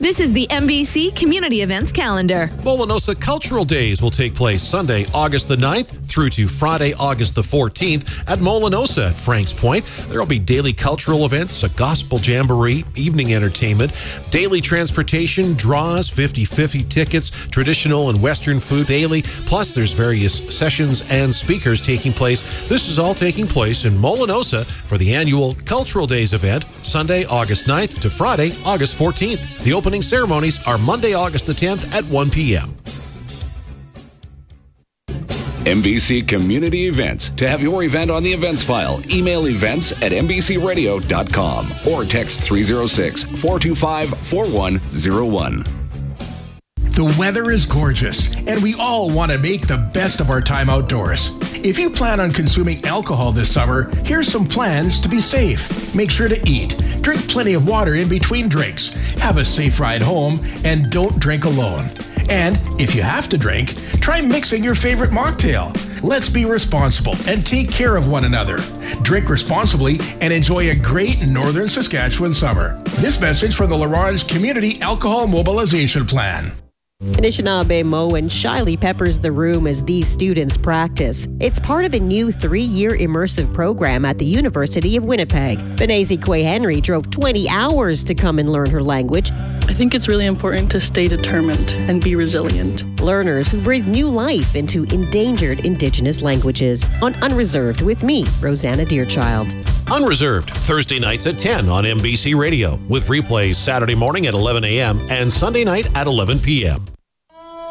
This is the MBC Community Events Calendar. Molinosa Cultural Days will take place Sunday, August the 9th through to Friday, August the 14th at Molinosa at Franks Point. There will be daily cultural events, a gospel jamboree, evening entertainment, daily transportation, draws, 50-50 tickets, traditional and Western food daily, plus there's various sessions and speakers taking place. This is all taking place in Molinosa for the annual Cultural Days event, Sunday, August 9th to Friday, August 14th. The opening ceremonies are Monday, August the 10th at 1 p.m. MBC Community Events. To have your event on the events file, email events@mbcradio.com or text 306-425-4101. The weather is gorgeous, and we all want to make the best of our time outdoors. If you plan on consuming alcohol this summer, here's some plans to be safe. Make sure to eat. Drink plenty of water in between drinks. Have a safe ride home, and don't drink alone. And if you have to drink, try mixing your favorite mocktail. Let's be responsible and take care of one another. Drink responsibly and enjoy a great Northern Saskatchewan summer. This message from the Laurens Community Alcohol Mobilization Plan. Anishinaabe Moen shyly peppers the room as these students practice. It's part of a new 3-year immersive program at the University of Winnipeg. Benezi Quay Henry drove 20 hours to come and learn her language. I think it's really important to stay determined and be resilient. Learners who breathe new life into endangered Indigenous languages. On Unreserved with me, Rosanna Deerchild. Unreserved, Thursday nights at 10 on MBC Radio, with replays Saturday morning at 11 a.m. and Sunday night at 11 p.m.